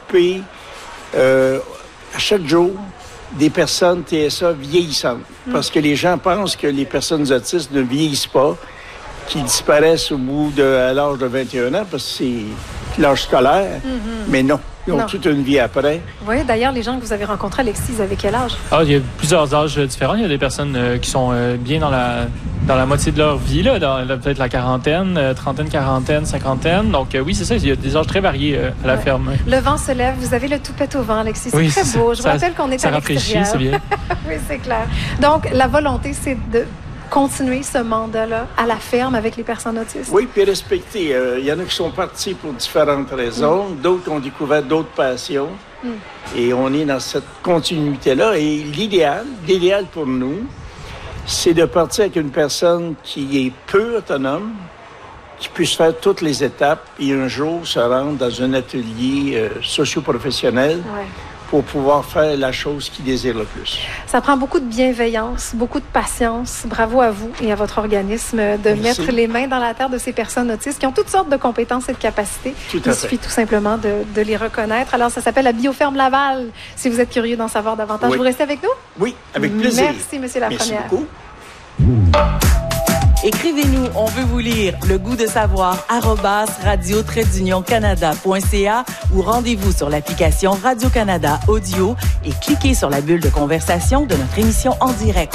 s'occuper à chaque jour des personnes TSA vieillissantes. Parce que les gens pensent que les personnes autistes ne vieillissent pas, qu'ils disparaissent à l'âge de 21 ans, parce que c'est l'âge scolaire. Mais non, ils ont toute une vie après. Oui, d'ailleurs, les gens que vous avez rencontrés, Alexis, ils avaient quel âge? Il y a plusieurs âges différents. Il y a des personnes qui sont bien dans la moitié de leur vie, là, dans peut-être la quarantaine, trentaine, quarantaine, cinquantaine. Donc oui, c'est ça, il y a des âges très variés à la ferme. Le vent se lève, vous avez le toupette au vent, Alexis. C'est très beau. Je vous rappelle qu'on est à l'extérieur. Ça rafraîchit, c'est bien. Oui, c'est clair. Donc, la volonté, c'est de continuer ce mandat-là à la ferme avec les personnes autistes. Oui, puis respecter. Il y en a qui sont partis pour différentes raisons. D'autres ont découvert d'autres passions. Et on est dans cette continuité-là. Et l'idéal pour nous, c'est de partir avec une personne qui est peu autonome, qui puisse faire toutes les étapes et un jour se rendre dans un atelier socio-professionnel pour pouvoir faire la chose qu'il désire le plus. Ça prend beaucoup de bienveillance, beaucoup de patience. Bravo à vous et à votre organisme de mettre les mains dans la terre de ces personnes autistes qui ont toutes sortes de compétences et de capacités. Il suffit tout simplement de les reconnaître. Alors, ça s'appelle la Bioferme Laval, si vous êtes curieux d'en savoir davantage. Vous restez avec nous? Oui, avec plaisir. Merci, M. Lafrenière. Merci beaucoup. Écrivez-nous, on veut vous lire. Le goût de savoir @radio-canada.ca ou rendez-vous sur l'application Radio-Canada Audio et cliquez sur la bulle de conversation de notre émission en direct.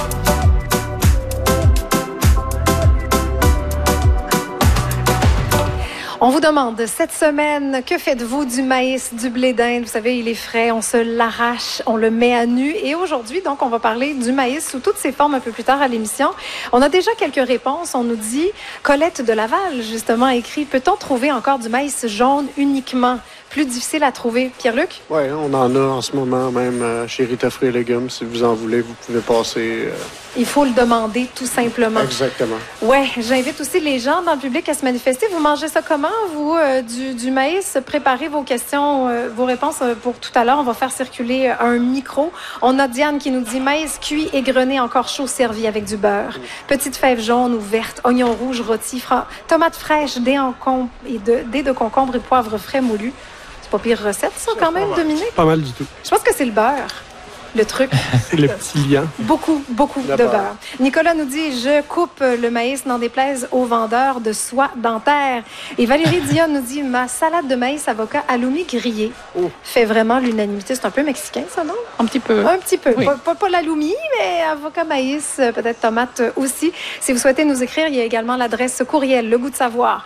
On vous demande cette semaine, que faites-vous du maïs, du blé d'Inde? Vous savez, il est frais, on se l'arrache, on le met à nu. Et aujourd'hui, donc, on va parler du maïs sous toutes ses formes un peu plus tard à l'émission. On a déjà quelques réponses. On nous dit, Colette de Laval, justement, écrit, peut-on trouver encore du maïs jaune uniquement? Plus difficile à trouver. Pierre-Luc? Oui, on en a en ce moment, même chez Rita Fruits et Légumes. Si vous en voulez, vous pouvez passer. Il faut le demander, tout simplement. Exactement. Oui, j'invite aussi les gens dans le public à se manifester. Vous mangez ça comment, vous, du maïs? Préparez vos questions, vos réponses pour tout à l'heure. On va faire circuler un micro. On a Diane qui nous dit maïs cuit égrené encore chaud servi avec du beurre. Petite fève jaune ou verte, oignons rouges rôtis, tomates fraîches, dés de concombre et poivre frais moulu. C'est pas pire recette, ça, quand même, Dominique? Pas mal du tout. Je pense que c'est le beurre. Le truc. C'est le petit liant. Beaucoup de beurre. Nicolas nous dit, je coupe le maïs, n'en déplaise aux vendeurs de soie dentaire. Et Valérie Dion nous dit, ma salade de maïs avocat halloumi grillé fait vraiment l'unanimité. C'est un peu mexicain, ça, non? Un petit peu. Un petit peu. Oui. Pas l'halloumi, mais avocat maïs, peut-être tomate aussi. Si vous souhaitez nous écrire, il y a également l'adresse courriel, le goût de savoir,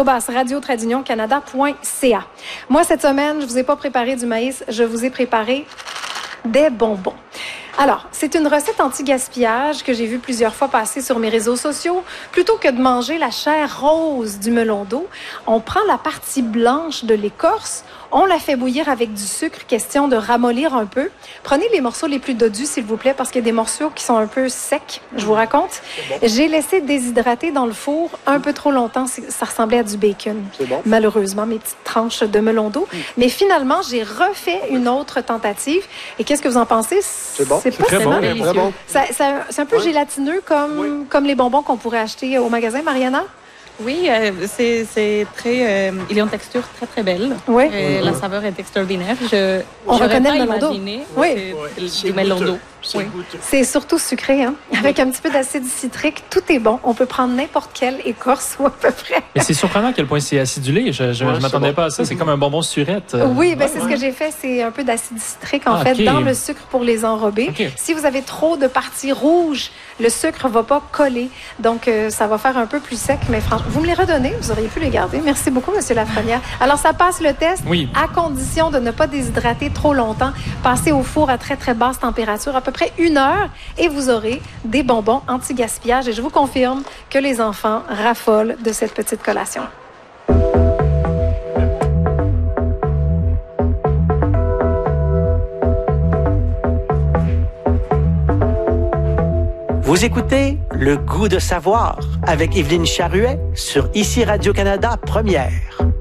@radio-canada.ca. Moi, cette semaine, je vous ai pas préparé du maïs, je vous ai préparé des bonbons. Alors, c'est une recette anti-gaspillage que j'ai vue plusieurs fois passer sur mes réseaux sociaux. Plutôt que de manger la chair rose du melon d'eau, on prend la partie blanche de l'écorce, on la fait bouillir avec du sucre, question de ramollir un peu. Prenez les morceaux les plus dodus, s'il vous plaît, parce qu'il y a des morceaux qui sont un peu secs. Je vous raconte. J'ai laissé déshydrater dans le four un peu trop longtemps. Ça ressemblait à du bacon. Malheureusement, mes petites tranches de melon d'eau. Mais finalement, j'ai refait une autre tentative. Et qu'est-ce que vous en pensez? C'est bon. C'est pas très bon. délicieux. Bon. C'est un peu gélatineux comme les bonbons qu'on pourrait acheter au magasin, Mariana? Oui, c'est très... il a une texture très, très belle. Oui. La saveur est extraordinaire. On reconnaît pas le melon d'eau. imaginé Oui. du melon d'eau. Oui. C'est surtout sucré, hein? Avec un petit peu d'acide citrique, tout est bon. On peut prendre n'importe quelle écorce ou à peu près. Mais c'est surprenant à quel point c'est acidulé. Je m'attendais pas à ça. C'est comme un bonbon surette. Oui, c'est ce que j'ai fait. C'est un peu d'acide citrique, en fait, dans le sucre pour les enrober. Si vous avez trop de parties rouges, le sucre va pas coller. Donc, ça va faire un peu plus sec. Mais franchement, vous me les redonnez. Vous auriez pu les garder. Merci beaucoup, M. Lafrenière. Alors, ça passe le test à condition de ne pas déshydrater trop longtemps. Passez au four à très, très basse température, à peu près 1 heure, et vous aurez des bonbons anti-gaspillage. Et je vous confirme que les enfants raffolent de cette petite collation. Vous écoutez Le goût de savoir avec Évelyne Charruet sur ICI Radio-Canada Première.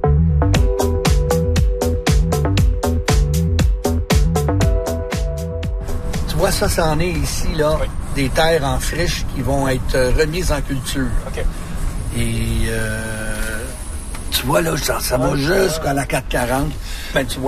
Tu vois, ça en est ici, là, des terres en friche qui vont être remises en culture. OK. Et tu vois, là, ça va jusqu'à la 440. Ben, tu vois,